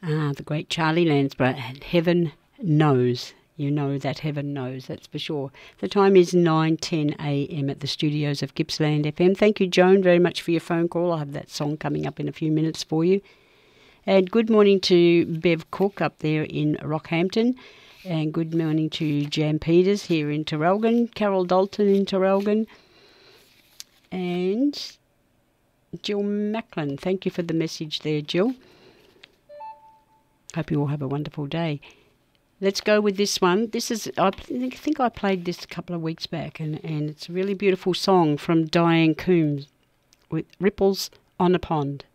The great Charlie Lansborough. Heaven knows. You know that heaven knows, that's for sure. The time is 9:10 a.m. at the studios of Gippsland FM. Thank you, Joan, very much for your phone call. I'll have that song coming up in a few minutes for you. And good morning to Bev Cook up there in Rockhampton. And good morning to Jan Peters here in Terrelgan, Carol Dalton in Terrelgan, and Jill Macklin. Thank you for the message there, Jill. Hope you all have a wonderful day. Let's go with this one. I think I played this a couple of weeks back, and it's a really beautiful song from Diane Coombs with Ripples on a Pond.